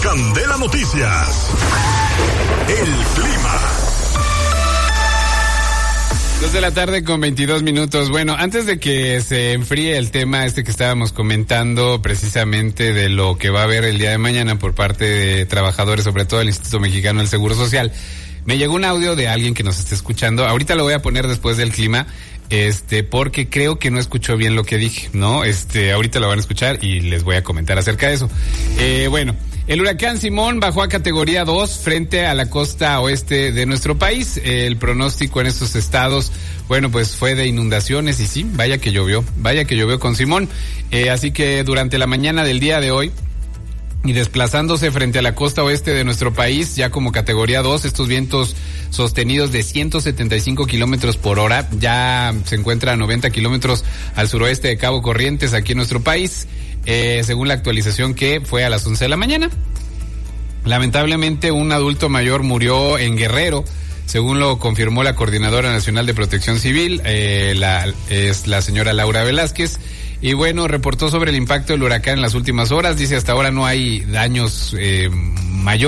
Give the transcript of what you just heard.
Candela Noticias. El clima. 2 de la tarde con 22 minutos. Bueno, antes de que se enfríe el tema que estábamos comentando precisamente de lo que va a haber el día de mañana por parte de trabajadores, sobre todo del Instituto Mexicano del Seguro Social, me llegó un audio de alguien que nos está escuchando. Ahorita lo voy a poner después del clima, porque creo que no escuchó bien lo que dije, ¿no? Ahorita lo van a escuchar y les voy a comentar acerca de eso. Bueno. El huracán Simón bajó a categoría 2 frente a la costa oeste de nuestro país. El pronóstico en estos estados, bueno, pues fue de inundaciones y sí, vaya que llovió con Simón. Así que durante la mañana del día de hoy, y desplazándose frente a la costa oeste de nuestro país, ya como categoría 2, estos vientos sostenidos de 175 kilómetros por hora, ya se encuentra a 90 kilómetros al suroeste de Cabo Corrientes, aquí en nuestro país. Según la actualización que fue a las 11 de la mañana. Lamentablemente un adulto mayor murió en Guerrero, según lo confirmó la Coordinadora Nacional de Protección Civil, es la señora Laura Velázquez. Y bueno, reportó sobre el impacto del huracán en las últimas horas. Dice, hasta ahora no hay daños mayores.